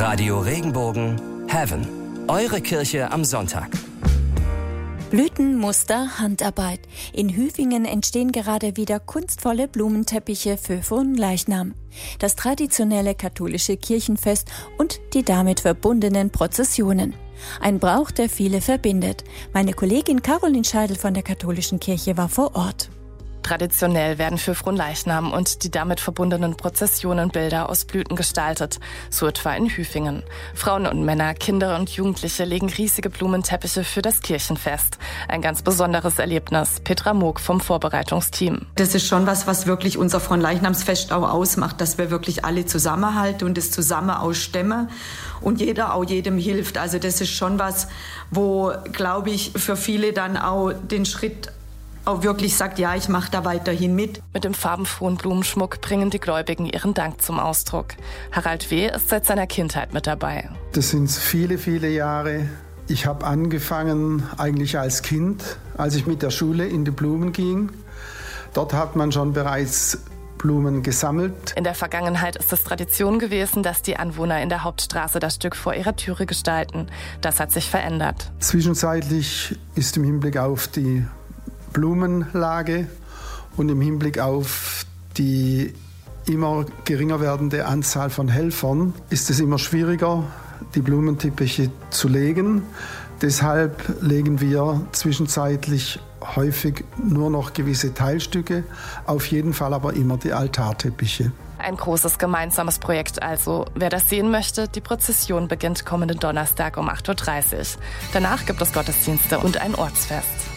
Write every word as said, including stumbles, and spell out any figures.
Radio Regenbogen Heaven. Eure Kirche am Sonntag. Blütenmuster, Handarbeit. In Hüfingen entstehen gerade wieder kunstvolle Blumenteppiche für Fronleichnam. Das traditionelle katholische Kirchenfest und die damit verbundenen Prozessionen. Ein Brauch, der viele verbindet. Meine Kollegin Caroline Scheidel von der katholischen Kirche war vor Ort. Traditionell werden für Fronleichnam und die damit verbundenen Prozessionen Bilder aus Blüten gestaltet, so etwa in Hüfingen. Frauen und Männer, Kinder und Jugendliche legen riesige Blumenteppiche für das Kirchenfest. Ein ganz besonderes Erlebnis. Petra Moog vom Vorbereitungsteam. Das ist schon was, was wirklich unser Fronleichnamsfest auch ausmacht, dass wir wirklich alle zusammenhalten und es zusammen ausstemmen und jeder auch jedem hilft. Also das ist schon was, wo, glaube ich, für viele dann auch den Schritt auch wirklich sagt, ja, ich mache da weiterhin mit. Mit dem farbenfrohen Blumenschmuck bringen die Gläubigen ihren Dank zum Ausdruck. Harald W. ist seit seiner Kindheit mit dabei. Das sind viele, viele Jahre. Ich habe angefangen eigentlich als Kind, als ich mit der Schule in die Blumen ging. Dort hat man schon bereits Blumen gesammelt. In der Vergangenheit ist es Tradition gewesen, dass die Anwohner in der Hauptstraße das Stück vor ihrer Türe gestalten. Das hat sich verändert. Zwischenzeitlich ist im Hinblick auf die Blumenlage und im Hinblick auf die immer geringer werdende Anzahl von Helfern ist es immer schwieriger, die Blumenteppiche zu legen. Deshalb legen wir zwischenzeitlich häufig nur noch gewisse Teilstücke, auf jeden Fall aber immer die Altarteppiche. Ein großes gemeinsames Projekt also. Wer das sehen möchte, die Prozession beginnt kommenden Donnerstag um acht Uhr dreißig. Danach gibt es Gottesdienste und ein Ortsfest.